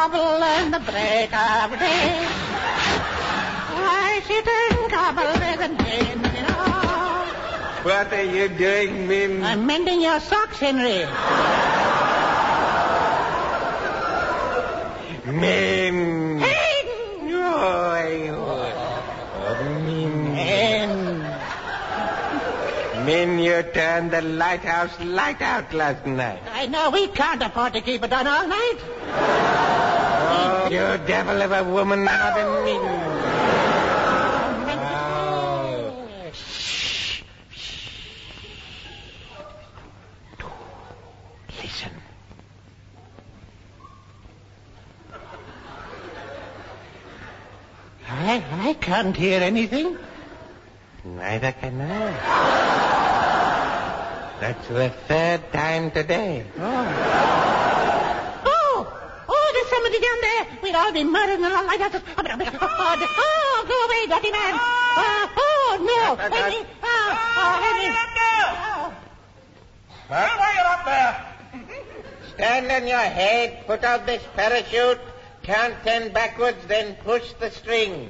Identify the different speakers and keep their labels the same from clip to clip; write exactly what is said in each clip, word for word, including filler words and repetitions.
Speaker 1: cobble and the break of day. I sit and cobble with a name, you know.
Speaker 2: What are you doing, Min?
Speaker 1: I'm mending your socks, Henry.
Speaker 2: Min.
Speaker 1: Hey!
Speaker 2: Oh, I- oh, Min.
Speaker 1: Hen.
Speaker 2: Min, you turned the lighthouse light out last night.
Speaker 1: I know we can't afford to keep it on all night.
Speaker 2: Oh, you devil of a woman, Mother Min. Listen.
Speaker 1: I, I can't hear anything.
Speaker 2: Neither can I. That's the third time today.
Speaker 1: Oh. Oh, oh, there's somebody down there. We'd all be murdered in a light house. Oh, oh, go away, dirty man. Oh, oh no. Henry. Oh, oh, Henry.
Speaker 2: Huh?
Speaker 3: Why are you up there?
Speaker 2: Stand on your head, put out this parachute, count ten backwards, then push the string.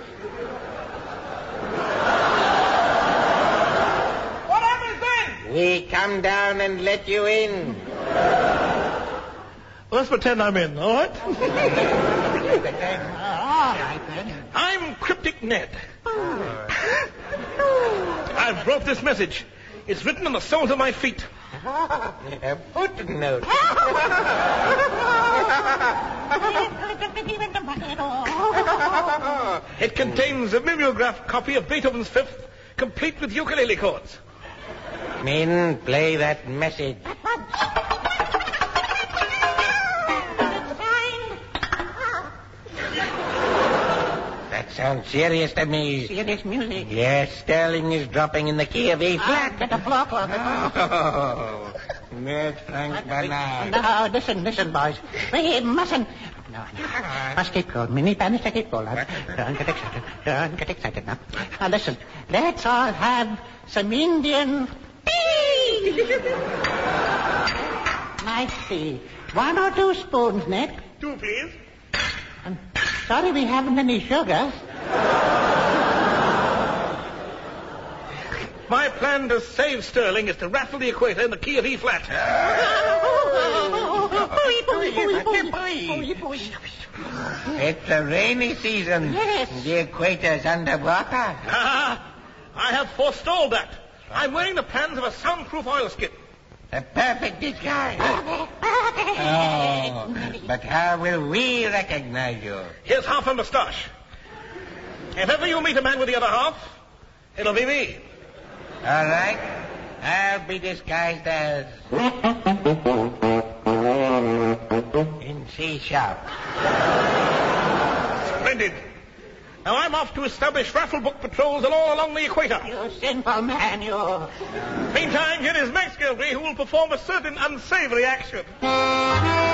Speaker 3: What happens then?
Speaker 2: We come down and let you in.
Speaker 3: Let's pretend I'm in, all right?
Speaker 1: All right, then.
Speaker 3: I'm Cryptic Ned. I've brought this message. It's written on the soles of my feet.
Speaker 2: A footnote.
Speaker 3: It contains a mimeographed copy of Beethoven's Fifth, complete with ukulele chords.
Speaker 2: Min, play that message. That sounds serious to me.
Speaker 1: Serious music.
Speaker 2: Yes, Sterling is dropping in the key of E
Speaker 1: Ah,
Speaker 2: flat.
Speaker 1: get the floor cloth.
Speaker 2: Oh, Ned Frank Bernard.
Speaker 1: No, listen, listen, boys. We mustn't. No, no. Must keep cool. Mini panic, keep cool. Don't get excited. Don't get excited now. Now, listen. Let's all have some Indian tea. Nice tea. One or two spoons, Ned.
Speaker 3: Two, please.
Speaker 1: I'm sorry we haven't any sugar.
Speaker 3: My plan to save Sterling is to raffle the equator in the key of E flat.
Speaker 2: It's a rainy season.
Speaker 1: Yes.
Speaker 2: The equator's underwater.
Speaker 3: Ah, I have forestalled that. I'm wearing the plans of a soundproof oilskin.
Speaker 2: A perfect disguise. Oh, but how will we recognize you?
Speaker 3: Here's half a moustache. If ever you meet a man with the other half, it'll be me.
Speaker 2: All right. I'll be disguised as... in C sharp.
Speaker 3: Splendid. Now I'm off to establish raffle book patrols all along the equator.
Speaker 1: You sinful man, you.
Speaker 3: Meantime, here is Max Gildery, who will perform a certain unsavory action.